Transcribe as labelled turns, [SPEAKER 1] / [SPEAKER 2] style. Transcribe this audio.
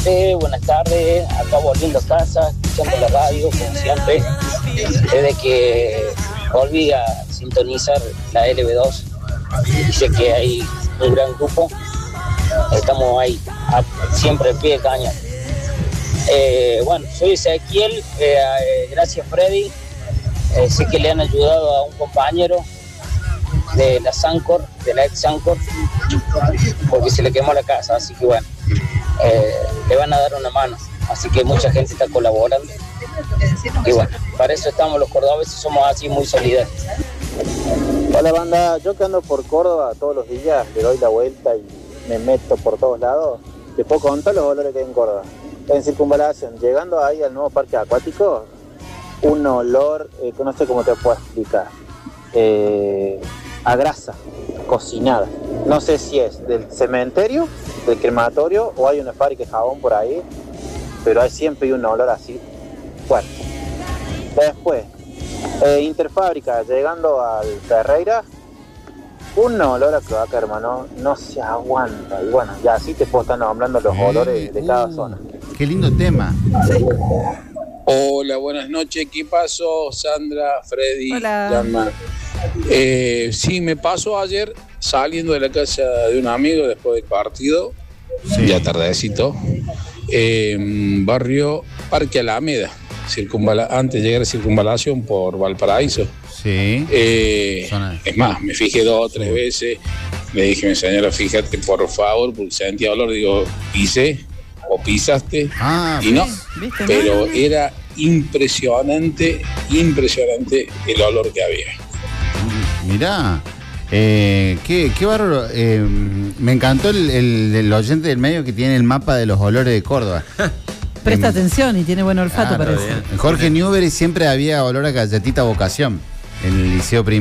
[SPEAKER 1] gente, buenas tardes. Acá volviendo a casa, escuchando la radio, como siempre. Desde que volví a sintonizar la LB2, dice que hay un gran grupo. Estamos ahí, siempre al pie de caña. Bueno, soy Ezequiel, gracias Freddy. Sé que le han ayudado a un compañero de la Sancor, de la ex Sancor, porque se le quemó la casa, así que bueno, le van a dar una mano, así que mucha gente está colaborando, y bueno, para eso estamos los cordobeses, somos así muy solidarios.
[SPEAKER 2] Hola banda, yo que ando por Córdoba todos los días, le doy la vuelta y me meto por todos lados, te puedo contar los olores que hay en Córdoba. En Circunvalación, llegando ahí al nuevo parque acuático, un olor que no sé cómo te puedo explicar, a grasa cocinada. No sé si es del cementerio, del crematorio o hay una fábrica de jabón por ahí, pero hay siempre un olor así fuerte. Después, Interfábrica, llegando al Ferreira, un olor a cloaca, hermano, no se aguanta. Y bueno, ya así te puedo estar nombrando los olores de cada zona.
[SPEAKER 3] Qué lindo tema.
[SPEAKER 4] Hola, buenas noches. ¿Qué pasó, Sandra, Freddy, Llama? Sí, me pasó ayer saliendo de la casa de un amigo después del partido, ya tardecito, barrio Parque Alameda, antes de llegar a Circunvalación por Valparaíso.
[SPEAKER 3] Sí.
[SPEAKER 4] Es más, me fijé 2 o 3 veces, le dije, mi señora, fíjate por favor, porque sentía olor, digo, pisé o pisaste, y no,
[SPEAKER 5] ¿viste?
[SPEAKER 4] pero era impresionante el olor que había.
[SPEAKER 3] Mirá, qué bárbaro. Me encantó el oyente del medio que tiene el mapa de los olores de Córdoba.
[SPEAKER 5] Presta atención y tiene buen olfato,
[SPEAKER 3] claro,
[SPEAKER 5] parece.
[SPEAKER 3] Jorge Newbery siempre había olor a galletita vocación en el Liceo Primero.